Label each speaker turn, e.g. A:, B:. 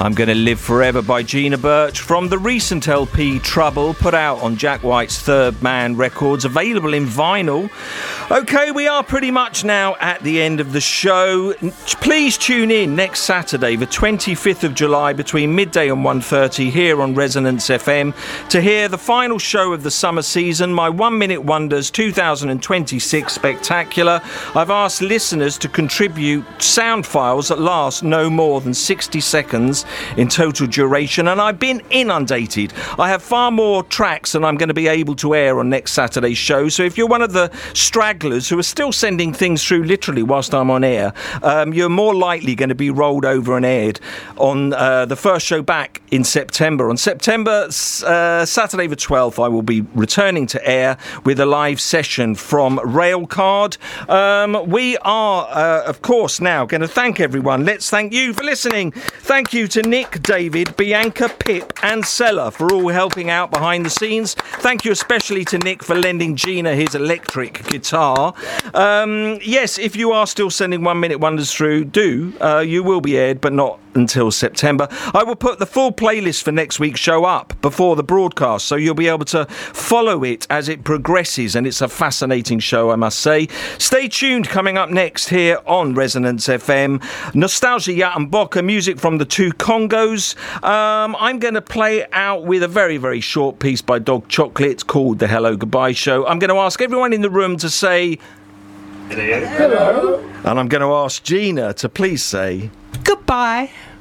A: I'm Gonna Live Forever by Gina Birch from the recent LP Trouble, put out on Jack White's Third Man Records, available in vinyl. OK, we are pretty much now at the end of the show. Please tune in next Saturday, the 25th of July, between midday and 1:30 here on Resonance FM to hear the final show of the summer season, my 1 Minute Wonders 2026 Spectacular. I've asked listeners to contribute sound files that last no more than 60 seconds in total duration, and I've been inundated. I have far more tracks than I'm going to be able to air on next Saturday's show, so if you're one of the stragglers who are still sending things through literally whilst I'm on air, you're more likely going to be rolled over and aired on the first show back in September. On September, Saturday the 12th, I will be returning to air with a live session from Railcard. We are, of course, now going to thank everyone. Let's thank you for listening. Thank you to Nick, David, Bianca, Pip and Sella for all helping out behind the scenes. Thank you especially to Nick for lending Gina his electric guitar. Yes, if you are still sending 1 Minute Wonders through, you will be aired, but not until September. I will put the full playlist for next week's show up before the broadcast, so you'll be able to follow it as it progresses, and it's a fascinating show, I must say. Stay tuned. Coming up next here on Resonance FM, Nostalgia Yatamboka, music from the Two Congos. I'm going to play out with a very, very short piece by Dog Chocolate called The Hello Goodbye Show. I'm going to ask everyone in the room to say hello. And I'm going to ask Gina to please say
B: goodbye.